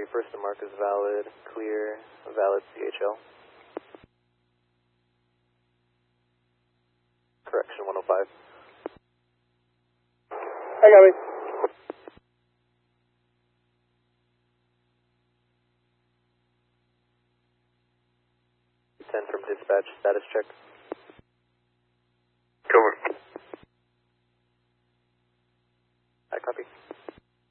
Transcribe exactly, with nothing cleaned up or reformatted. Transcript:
three, first to mark is valid, clear, valid C H L. Correction one oh five. I got it. ten from dispatch, status check.